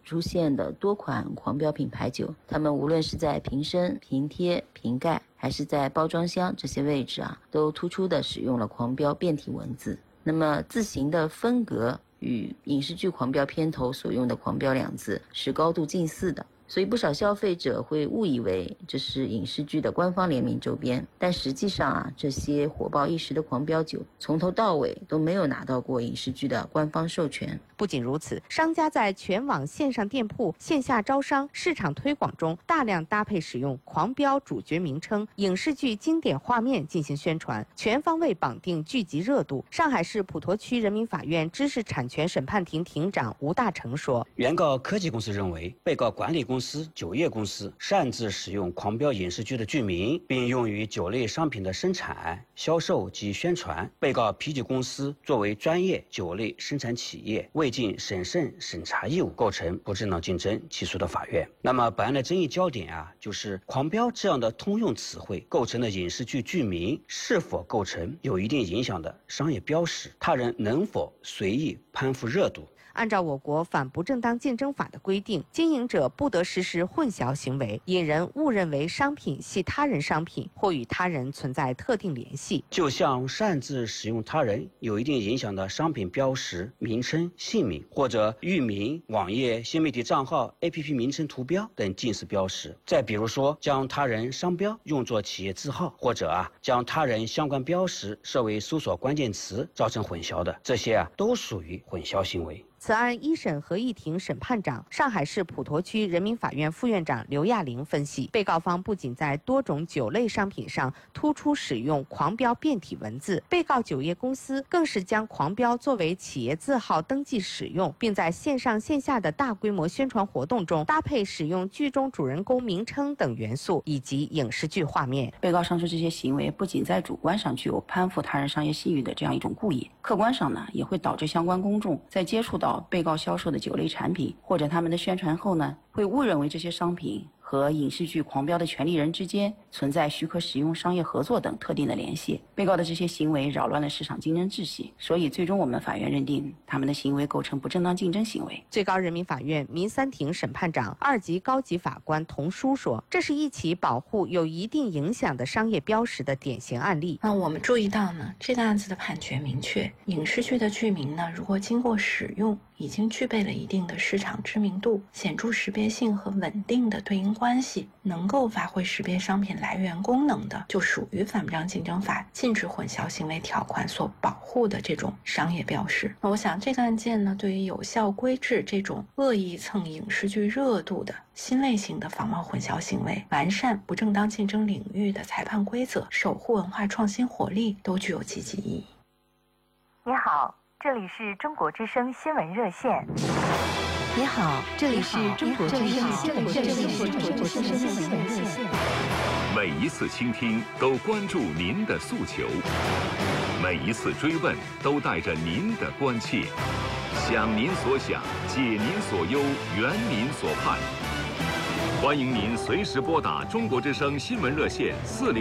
出现的多款狂标品牌酒，它们无论是在瓶身、瓶贴、瓶盖，还是在包装箱这些位置都突出的使用了狂标变体文字。那么字形的分隔与影视剧狂标片头所用的狂标两字是高度近似的，所以不少消费者会误以为这是影视剧的官方联名周边，但实际上这些火爆一时的狂标酒从头到尾都没有拿到过影视剧的官方授权。 不仅如此，商家在全网线上店铺、线下招商、市场推广中大量搭配使用狂标主角名称、影视剧经典画面进行宣传，全方位绑定剧集热度。上海市普陀区人民法院知识产权审判庭庭长吴大成说， 原告科技公司认为，被告管理公司、酒业公司擅自使用狂标影视剧的剧名，并用于酒类商品的生产、销售及宣传。被告啤酒公司作为专业酒类生产企业，未尽审慎审查义务，构成不正当竞争，起诉的法院。那么本案的争议焦点就是狂标这样的通用词汇构成的影视剧剧名是否构成有一定影响的商业标识，他人能否随意攀附热度。 按照我国反不正当竞争法的规定，经营者不得实施混淆行为，引人误认为商品系他人商品，或与他人存在特定联系。 就像擅自使用他人有一定影响的商品标识、名称、姓名或者域名、网页、新媒体账号、APP 名称、图标等近似标识。再比如说，将他人商标用作企业字号，或者将他人相关标识设为搜索关键词，造成混淆的，这些都属于混淆行为。 此案一审合议庭审判长、上海市普陀区人民法院副院长刘亚玲分析，被告方不仅在多种酒类商品上突出使用狂标变体文字，被告酒业公司更是将狂标作为企业字号登记使用，并在线上线下的大规模宣传活动中搭配使用剧中主人公名称等元素以及影视剧画面。 被告上述这些行为不仅在主观上具有攀附他人商业信誉的这样一种故意，客观上呢也会导致相关公众在接触到被告销售的酒类产品或者他们的宣传后呢，会误认为这些商品和影视剧狂标的权利人之间存在许可使用商业合作等特定的联系。被告的这些行为扰乱了市场竞争秩序，所以最终我们法院认定他们的行为构成不正当竞争行为。 最高人民法院民三庭审判长、2级高级法官童书说，这是一起保护有一定影响的商业标识的典型案例。 那我们注意到呢，这个案子的判决明确，影视剧的剧名呢，如果经过使用，已经具备了一定的市场知名度、显著识别性和稳定的对应关系，能够发挥识别商品来源功能的，就属于反不正当竞争法禁止混淆行为条款所保护的这种商业标识。那我想这个案件呢，对于有效规制这种恶意蹭影视剧热度的新类型的仿冒混淆行为，完善不正当竞争领域的裁判规则，守护文化创新活力，都具有积极意义。 你好，这里是中国之声新闻热线。 你好，这里是中国之声新闻热线。 每一次倾听都关注您的诉求，每一次追问都带着您的关切，想您所想，解您所忧，圆您所盼。欢迎您随时拨打中国之声新闻热线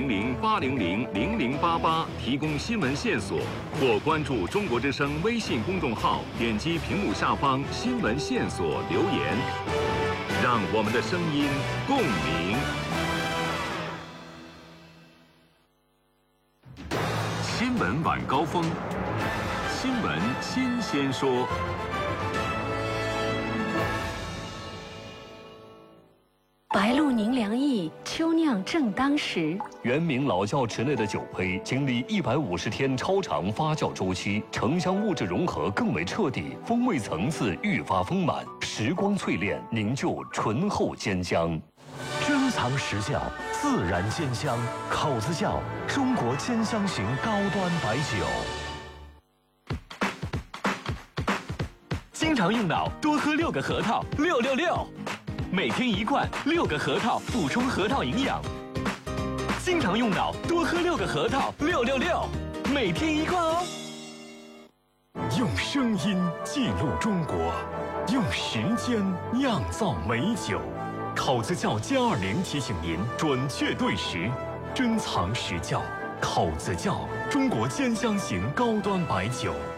400-800-0088提供新闻线索，或关注中国之声微信公众号，点击屏幕下方新闻线索留言，让我们的声音共鸣。新闻晚高峰，新闻新鲜说。 白露宁凉意，秋酿正当时。 原名老窖池内的酒胚经历150天超长发酵周期，橙香物质融合更为彻底，风味层次愈发丰满，时光淬炼凝就醇厚坚香。 珍藏实窖，自然坚香，口子窖中国坚香型高端白酒。经常用脑，多喝6个核桃，666。每天1罐，6个核桃补充核桃营养。经常用脑，多喝6个核桃，666。每天1罐哦。用声音记录中国，用时间酿造美酒。口子窖+20提醒您准确对时，珍藏实窖。口子窖中国坚香型高端白酒。